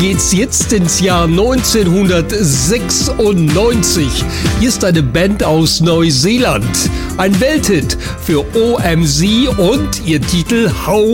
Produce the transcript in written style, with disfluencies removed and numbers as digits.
geht's jetzt ins Jahr 1996. Hier ist eine Band aus Neuseeland. Ein Welthit für OMZ und ihr Titel How